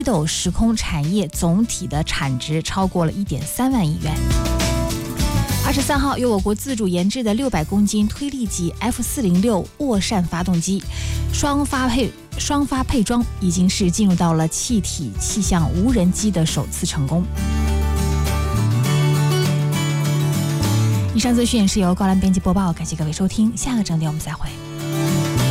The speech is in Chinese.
斗时空产业总体的产值超过了1.3万亿元。23号，由我国自主研制的600公斤推力级 F406涡扇发动机双发配装，已经是进入到了气体气象无人机的首次成功。以上资讯是由高兰编辑播报，感谢各位收听，下个整点我们再会。